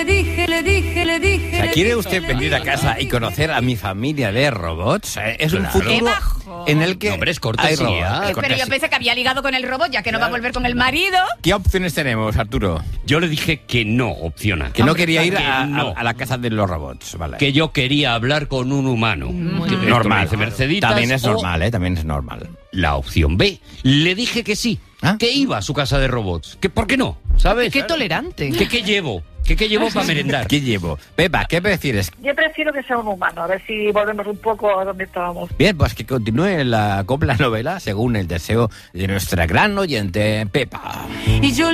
O sea, ¿quiere usted venir a casa y conocer a mi familia de robots? Es un futuro en el que no, hombre, es hay cortesía. robots. Pero yo pensé que había ligado con el robot, ya que no va a volver con el marido. ¿Qué opciones tenemos, Arturo? Yo le dije que no, opciona. Que no quería ir que a no. la casa de los robots, ¿vale? Que yo quería hablar con un humano. Que esto Normal. me dice Merceditas, También es o normal, También es normal. La opción B. Le dije que sí, que iba a su casa de robots. Que ¿por qué no? ¿Sabes? Qué tolerante. ¿Qué llevo? ¿Qué llevo para merendar? ¿Qué llevo? Pepa, ¿qué prefieres? Yo prefiero que sea un humano, a ver si volvemos un poco a donde estábamos. Bien, pues que continúe la copla novela según el deseo de nuestra gran oyente, Pepa. Y yo